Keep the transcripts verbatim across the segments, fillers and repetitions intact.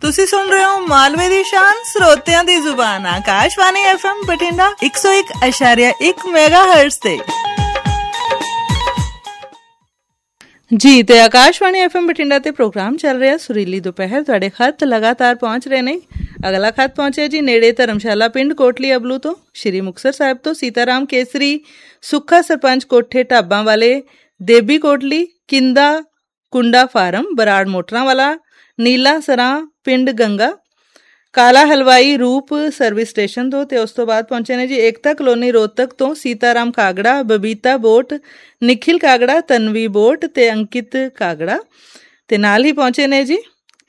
ਤੁਸੀਂ ਸੁਣ ਰਹੇ ਹੋ ਮਾਲਵੇ ਦੀ ਸ਼ਾਨ ਸਰੋਤਿਆਂ ਦੀ ਜ਼ੁਬਾਨ ਆਕਾਸ਼ਵਾਣੀ ਐਫ ਐਮ ਬਠਿੰਡਾ ਇੱਕ ਸੌ ਇੱਕ ਅਸ਼ਾਰੀਆ ਇੱਕ ਮੈਗਾਹਰਟਜ਼ ਤੇ ਜੀ। ਤੇ ਆਕਾਸ਼ਵਾਣੀ ਐਫ ਐਮ ਬਠਿੰਡਾ ਤੇ ਪ੍ਰੋਗਰਾਮ ਚੱਲ ਰਿਹਾ ਸੁਰੀਲੀ ਦੁਪਹਿਰ। ਤੁਹਾਡੇ ਖੱਤ ਲਗਾਤਾਰ ਪਹੁੰਚ ਰਹੇ ਨੇ। ਅਗਲਾ ਖੱਤ ਪਹੁੰਚਿਆ ਜੀ ਨੇੜੇ ਧਰਮਸ਼ਾਲਾ ਪਿੰਡ ਕੋਟਲੀ ਅਬਲੂ ਤੋਂ, ਸ਼੍ਰੀ ਮੁਕਤਸਰ ਸਾਹਿਬ ਤੋਂ ਸੀਤਾਰਾਮ ਕੇਸਰੀ, ਸੁੱਖਾ ਸਰਪੰਚ ਕੋਠੇ ਢਾਬਾਂ ਵਾਲੇ, ਦੇਬੀ ਕੋਟਲੀ, ਕਿੰਦਾ ਕੁੰਡਾ ਫਾਰਮ, ਬਰਾੜ ਮੋਟਰਾਂ ਵਾਲਾ, ਨੀਲਾ ਸਰਾਂ ਪਿੰਡ ਗੰਗਾ, ਕਾਲਾ ਹਲਵਾਈ ਰੂਪ ਸਰਵਿਸ ਸਟੇਸ਼ਨ ਤੋਂ। ਤੇ ਉਸ ਤੋਂ ਬਾਅਦ ਪਹੁੰਚੇ ਨੇ ਜੀ ਏਕਤਾ ਕਲੋਨੀ ਰੋਹਤਕ ਤੋਂ ਸੀਤਾਰਾਮ ਕਾਗੜਾ, ਬਬੀਤਾ ਬੋਟ, ਨਿਖਿਲ ਕਾਗੜਾ, ਤਨਵੀ ਬੋਟ ਤੇ ਅੰਕਿਤ ਕਾਗੜਾ। ਤੇ ਨਾਲ ਹੀ ਪਹੁੰਚੇ ਨੇ ਜੀ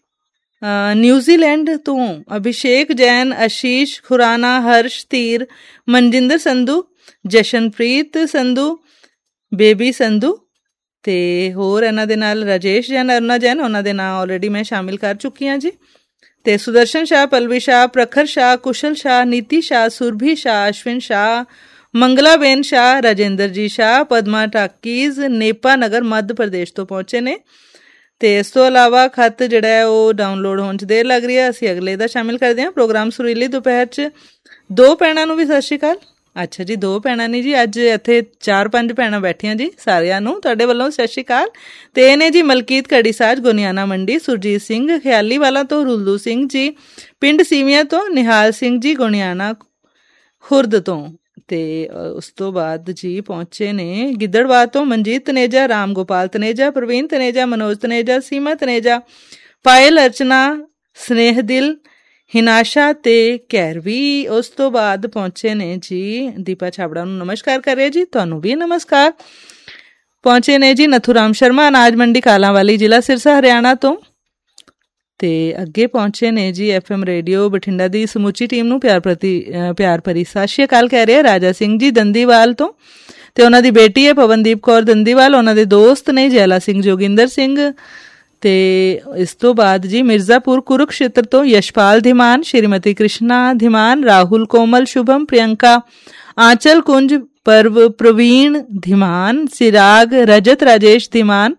ਨਿਊਜ਼ੀਲੈਂਡ ਤੋਂ ਅਭਿਸ਼ੇਕ ਜੈਨ, ਆਸ਼ੀਸ਼ ਖੁਰਾਨਾ, ਹਰਸ਼ ਧੀਰ, ਮਨਜਿੰਦਰ ਸੰਧੂ, ਜਸ਼ਨਪ੍ਰੀਤ ਸੰਧੂ, ਬੇਬੀ ਸੰਧੂ ਤੇ ਹੋਰ ਇਹਨਾਂ ਦੇ ਨਾਲ ਰਾਜੇਸ਼ ਜੈਨ, ਅਰੁਣਾ ਜੈਨ, ਉਹਨਾਂ ਦੇ ਨਾਂ ਆਲਰੇਡੀ ਮੈਂ ਸ਼ਾਮਿਲ ਕਰ ਚੁੱਕੀ ਹਾਂ ਜੀ। ਤੇ ਸੁਦਰਸ਼ਨ ਸ਼ਾਹ, ਪਲਵੀ ਸ਼ਾਹ, ਪ੍ਰਖਰ ਸ਼ਾਹ, ਕੁਸ਼ਲ ਸ਼ਾਹ, ਨੀਤੀ ਸ਼ਾਹ, ਸੁਰਭੀ ਸ਼ਾਹ, ਅਸ਼ਵਿਨ ਸ਼ਾਹ, ਮੰਗਲਾਬੇਨ ਸ਼ਾਹ, ਰਾਜਿੰਦਰ ਜੀ ਸ਼ਾਹ, ਪਦਮਾ ਟਾਕੀਜ਼, ਨੇਪਾ ਨਗਰ ਮੱਧ ਪ੍ਰਦੇਸ਼ ਤੋਂ ਪਹੁੰਚੇ ਨੇ। ਤੇ ਇਸ ਤੋਂ ਇਲਾਵਾ ਖੱਤ ਜਿਹੜਾ ਹੈ ਉਹ ਡਾਊਨਲੋਡ ਹੋਣ 'ਚ ਦੇਰ ਲੱਗ ਰਹੀ ਹੈ, ਅਸੀਂ ਅਗਲੇ ਦਾ ਸ਼ਾਮਿਲ ਕਰਦੇ ਹਾਂ। ਪ੍ਰੋਗਰਾਮ ਸੁਰੀਲੀ ਦੁਪਹਿਰ 'ਚ ਦੋ ਭੈਣਾਂ ਨੂੰ ਵੀ ਸਤਿ ਸ਼੍ਰੀ ਅਕਾਲ। ਅੱਛਾ ਜੀ, ਦੋ ਭੈਣਾਂ ਨਹੀਂ ਜੀ, ਅੱਜ ਇੱਥੇ ਚਾਰ ਪੰਜ ਭੈਣਾਂ ਬੈਠੀਆਂ ਜੀ। ਸਾਰਿਆਂ ਨੂੰ ਤੁਹਾਡੇ ਵੱਲੋਂ ਸਤਿ ਸ਼੍ਰੀ ਅਕਾਲ। ਤੇ ਇਹ ਨੇ ਜੀ ਮਲਕੀਤ ਕੜੀ ਸਾਜ ਗੋਨਿਆਣਾ ਮੰਡੀ, ਸੁਰਜੀਤ ਸਿੰਘ ਖਿਆਲੀ ਵਾਲਾ ਤੋਂ, ਰੁੱਲੂ ਸਿੰਘ ਜੀ ਪਿੰਡ ਸੀਵੀਆਂ ਤੋਂ, ਨਿਹਾਲ ਸਿੰਘ ਜੀ ਗੋਨਿਆਣਾ ਖੁਰਦ ਤੋਂ। ਤੇ ਉਸ ਤੋਂ ਬਾਅਦ ਜੀ ਪਹੁੰਚੇ ਨੇ ਗਿੱਦੜਵਾਹ ਤੋਂ ਮਨਜੀਤ ਤਨੇਜਾ, ਰਾਮ ਗੋਪਾਲ ਤਨੇਜਾ, ਪ੍ਰਵੀਨ ਤਨੇਜਾ, ਮਨੋਜ ਤਨੇਜਾ, ਸੀਮਾ ਤਨੇਜਾ, ਪਾਇਲ ਅਰਚਨਾ, ਸਨੇਹ ਦਿਲ, ਹਿਨਾਸ਼ਾ ਤੇ ਕੈਰਵੀ। ਉਸ ਤੋਂ ਬਾਅਦ ਪਹੁੰਚੇ ਨੇ ਜੀ ਦੀਪਾ ਛਾਬੜਾ ਨੂੰ ਨਮਸਕਾਰ ਕਰ ਰਹੇ ਜੀ, ਤੁਹਾਨੂੰ ਵੀ ਨਮਸਕਾਰ। ਪਹੁੰਚੇ ਨੇ ਜੀ ਨਥੂਰਾਮ ਸ਼ਰਮਾ, ਅਨਾਜ ਮੰਡੀ ਕਾਲਾਂ ਵਾਲੀ, ਜ਼ਿਲ੍ਹਾ ਸਿਰਸਾ ਹਰਿਆਣਾ ਤੋਂ। ਤੇ ਅੱਗੇ ਪਹੁੰਚੇ ਨੇ ਜੀ ਐਫ ਐਮ ਰੇਡੀਓ ਬਠਿੰਡਾ ਦੀ ਸਮੁੱਚੀ ਟੀਮ ਨੂੰ ਪਿਆਰ ਪ੍ਰਤੀ ਪਿਆਰ ਭਰੀ ਸਤਿ ਸ਼੍ਰੀ ਅਕਾਲ ਕਹਿ ਰਹੇ ਰਾਜਾ ਸਿੰਘ ਜੀ ਦੰਦੀਵਾਲ ਤੋਂ। ਤੇ ਉਹਨਾਂ ਦੀ ਬੇਟੀ ਹੈ ਪਵਨਦੀਪ ਕੌਰ ਦੰਦੀਵਾਲ, ਉਹਨਾਂ ਦੇ ਦੋਸਤ ਨੇ ਜੈਲਾ ਸਿੰਘ, ਜੋਗਿੰਦਰ ਸਿੰਘ। ਤੇ ਇਸ ਤੋਂ ਬਾਅਦ ਜੀ ਮਿਰਜ਼ਾਪੁਰ ਕੁਰੂਕਸ਼ੇਤਰ ਤੋਂ ਯਸ਼ਪਾਲ ਧੀਮਾਨ, ਸ਼੍ਰੀਮਤੀ ਕ੍ਰਿਸ਼ਨਾ ਧੀਮਾਨ, ਰਾਹੁਲ ਕੋਮਲ, ਸ਼ੁਭਮ, ਪ੍ਰਿਯੰਕਾ, ਆਂਚਲ ਕੁੰਜ, ਪਰਵ, ਪ੍ਰਵੀਣ ਧੀਮਾਨ, ਸਿਰਾਗ, ਰਜਤ, ਰਾਜੇਸ਼ ਧੀਮਾਨ।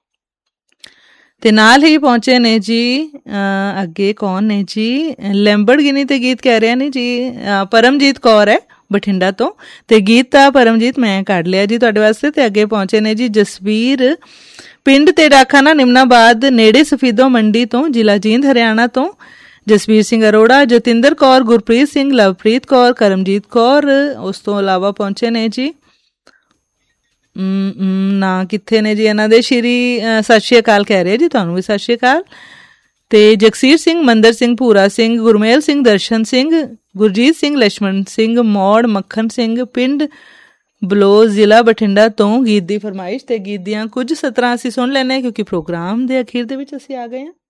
ਤੇ ਨਾਲ ਹੀ ਪਹੁੰਚੇ ਨੇ ਜੀ ਅੱਗੇ ਕੌਣ ਨੇ ਜੀ ਲੈਂਬਰਗਿਨੀ ਤੇ ਗੀਤ ਕਹਿ ਰਿਹਾ ਨੇ ਜੀ ਪਰਮਜੀਤ ਕੌਰ ਹੈ ਬਠਿੰਡਾ ਤੋਂ। ਤੇ ਗੀਤ ਤਾਂ ਪਰਮਜੀਤ ਮੈਂ ਕੱਢ ਲਿਆ ਜੀ ਤੁਹਾਡੇ ਵਾਸਤੇ। ਤੇ ਅੱਗੇ ਪਹੁੰਚੇ ਨੇ ਜੀ ਜਸਵੀਰ ਪਿੰਡ ਤੇ ਡਾਖਾਨਾ ਨਿਮਨਾਬਾਦ ਨੇੜੇ ਸਫੀਦੋ ਮੰਡੀ ਤੋਂ, ਜ਼ਿਲ੍ਹਾ ਜੀਂਦ ਹਰਿਆਣਾ ਤੋਂ। ਜਸਵੀਰ ਸਿੰਘ ਅਰੋੜਾ, ਜਤਿੰਦਰ ਕੌਰ, ਗੁਰਪ੍ਰੀਤ ਸਿੰਘ, ਲਵਪ੍ਰੀਤ ਕੌਰ, ਕਰਮਜੀਤ ਕੌਰ। ਉਸ ਤੋਂ ਇਲਾਵਾ ਪਹੁੰਚੇ ਨੇ ਜੀ ਨਾ ਕਿੱਥੇ ਨੇ ਜੀ ਇਹਨਾਂ ਦੇ, ਸ਼੍ਰੀ ਸਤਿ ਸ਼੍ਰੀ ਅਕਾਲ ਕਹਿ ਰਹੇ ਜੀ, ਤੁਹਾਨੂੰ ਵੀ ਸਤਿ ਸ਼੍ਰੀ ਅਕਾਲ। ਤੇ ਜਗਸੀਰ ਸਿੰਘ, ਮੰਦਰ ਸਿੰਘ, ਭੂਰਾ ਸਿੰਘ, ਗੁਰਮੇਲ ਸਿੰਘ, ਦਰਸ਼ਨ ਸਿੰਘ, ਗੁਰਜੀਤ ਸਿੰਘ, ਲక్ష్మణ ਸਿੰਘ, ਮੌੜ, ਮੱਖਣ ਸਿੰਘ ਪਿੰਡ ਬਲੋਜ਼, ਜ਼ਿਲ੍ਹਾ ਬਠਿੰਡਾ ਤੋਂ। ਗੀਤ ਦੀ ਫਰਮਾਇਸ਼ ਤੇ ਗੀਤ ਦੀਆਂ ਕੁਝ ਸਤਰਾਂ ਅਸੀਂ ਸੁਣ ਲੈਂਦੇ ਕਿਉਂਕਿ ਪ੍ਰੋਗਰਾਮ ਦੇ ਅਖੀਰ ਦੇ ਵਿੱਚ ਅਸੀਂ ਆ ਗਏ ਹਾਂ।